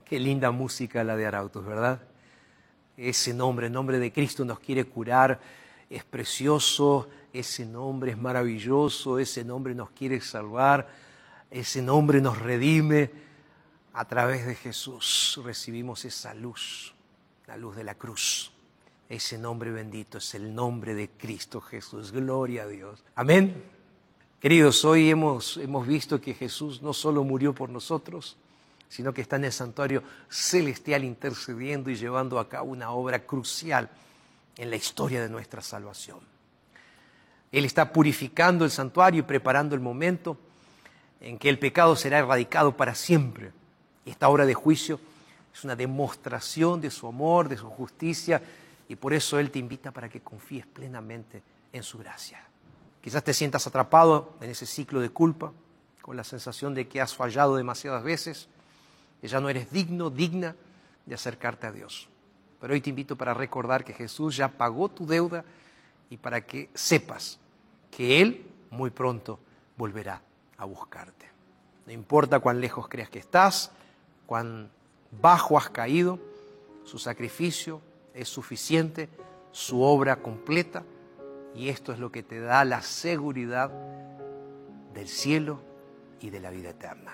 Qué linda música la de Arautos, ¿verdad? Ese nombre, el nombre de Cristo nos quiere curar, es precioso, ese nombre es maravilloso, ese nombre nos quiere salvar, ese nombre nos redime. A través de Jesús recibimos esa luz, la luz de la cruz. Ese nombre bendito es el nombre de Cristo Jesús. Gloria a Dios. Amén. Queridos, hoy hemos visto que Jesús no solo murió por nosotros, sino que está en el santuario celestial intercediendo y llevando a cabo una obra crucial en la historia de nuestra salvación. Él está purificando el santuario y preparando el momento en que el pecado será erradicado para siempre. Y esta obra de juicio es una demostración de su amor, de su justicia, y por eso Él te invita para que confíes plenamente en su gracia. Quizás te sientas atrapado en ese ciclo de culpa, con la sensación de que has fallado demasiadas veces, que ya no eres digno, digna de acercarte a Dios. Pero hoy te invito para recordar que Jesús ya pagó tu deuda y para que sepas que Él muy pronto volverá a buscarte. No importa cuán lejos creas que estás, cuán bajo has caído, su sacrificio es suficiente, su obra completa, y esto es lo que te da la seguridad del cielo y de la vida eterna.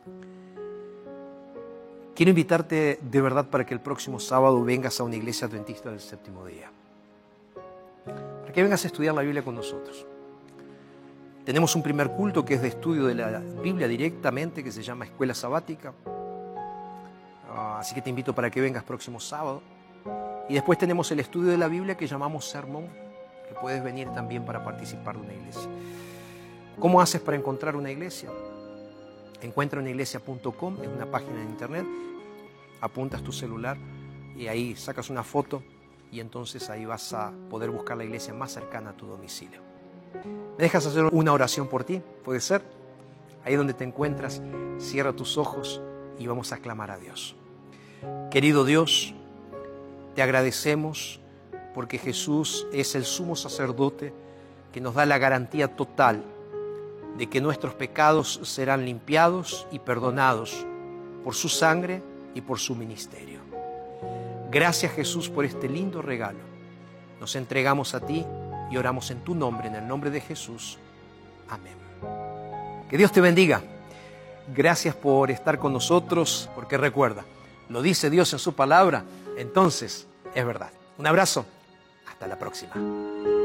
Quiero invitarte de verdad para que el próximo sábado vengas a una iglesia adventista del séptimo día. Para que vengas a estudiar la Biblia con nosotros. Tenemos un primer culto que es de estudio de la Biblia directamente, que se llama Escuela Sabática. Así que te invito para que vengas próximo sábado. Y después tenemos el estudio de la Biblia que llamamos Sermón, que puedes venir también para participar de una iglesia. ¿Cómo haces para encontrar una iglesia? Encuentraunaiglesia.com, es una página de internet. Apuntas tu celular y ahí sacas una foto y entonces ahí vas a poder buscar la iglesia más cercana a tu domicilio. ¿Me dejas hacer una oración por ti? ¿Puede ser? Ahí donde te encuentras, cierra tus ojos y vamos a clamar a Dios. Querido Dios, te agradecemos porque Jesús es el sumo sacerdote que nos da la garantía total de que nuestros pecados serán limpiados y perdonados por su sangre y por su ministerio. Gracias, Jesús, por este lindo regalo. Nos entregamos a ti y oramos en tu nombre, en el nombre de Jesús. Amén. Que Dios te bendiga. Gracias por estar con nosotros, porque recuerda, lo dice Dios en su palabra, entonces es verdad. Un abrazo. Hasta la próxima.